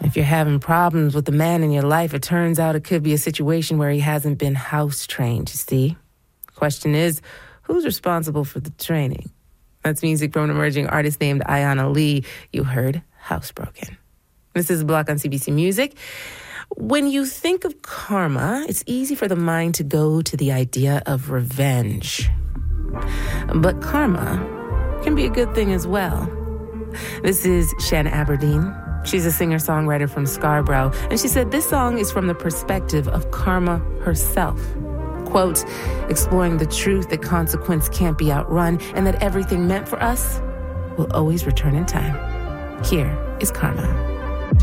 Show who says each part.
Speaker 1: If you're having problems with the man in your life, it turns out it could be a situation where he hasn't been house trained, you see. The question is, who's responsible for the training? That's music from an emerging artist named Ayana Lee. You heard Housebroken. This is Block on CBC Music. When you think of karma, it's easy for the mind to go to the idea of revenge. But karma can be a good thing as well. This is Shan Aberdeen. She's a singer-songwriter from Scarborough, and she said this song is from the perspective of karma herself. Quote, exploring the truth that consequence can't be outrun and that everything meant for us will always return in time. Here is Karma.